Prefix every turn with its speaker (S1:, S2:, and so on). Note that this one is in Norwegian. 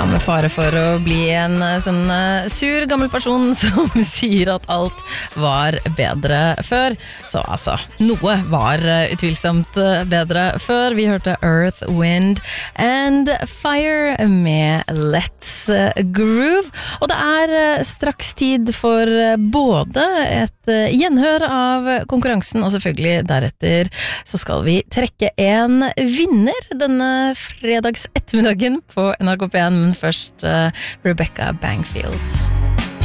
S1: med fare for å bli en sånn sur gammel person som sier at alt var bedre før. Så altså, noe var utvilsomt bedre før. Vi hørte Earth, Wind and Fire med Let's Groove. Og det er straks tid for både et gjenhør av konkurransen, og selvfølgelig deretter så skal vi trekke en vinner denne fredags ettermiddagen på NRK P1, men først Rebecca Bangfield.